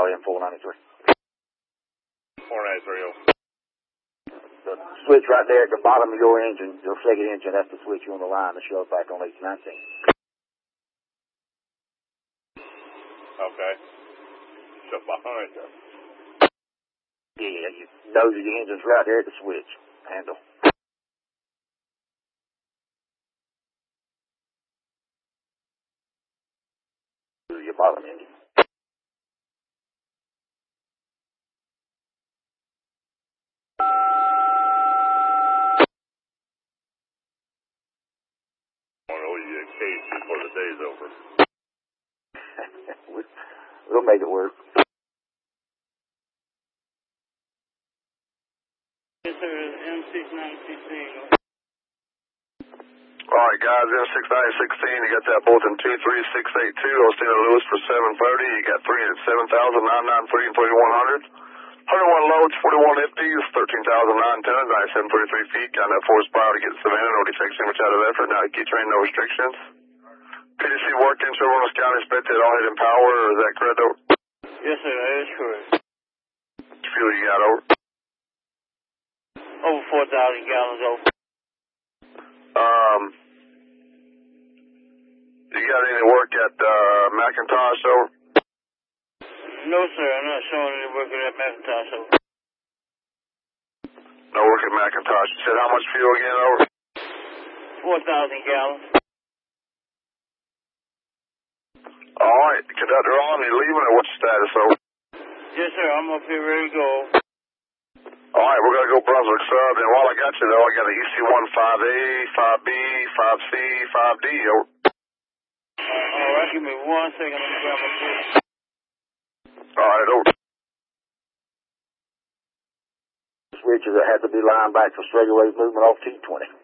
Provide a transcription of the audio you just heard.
dial in 493. 493. The switch right there at the bottom of your engine, your second engine, that's the switch on the line to show it back on 819. Okay. So behind us. Yeah, you nose of your engine's right there at the switch handle. Your bottom engine. I know you get caged before the day's over. We'll make it work. Yes, sir. M6916. Alright guys, M6916, you got that Bolton 23682, Ostina Lewis for 730, you got 7,993 and 3,100. 101 loads, 41 empties, 13,910, 9733 feet, got enough horsepower to get to Savannah, no defects too much out of effort, now key train, no restrictions. PDC working, Chevrolet Scout inspected, all hidden power, is that correct over? Yes, sir. That is correct. Fuel you got over? Over 4,000 gallons over. You got any work at McIntosh over? No, sir. I'm not showing any work at McIntosh over. No work at McIntosh. You said how much fuel again over? 4,000 gallons. Alright, conductor on, you leaving or what's your status over? Yes, sir. I'm up here ready to go. Alright, we're going to go Brunswick Sub, and while I got you though, I got an EC1 5A, 5B, 5C, 5D over. Alright, give me 1 second. Let me grab my switch. Alright, over. Switches that had to be lined back for straightaway movement off T20.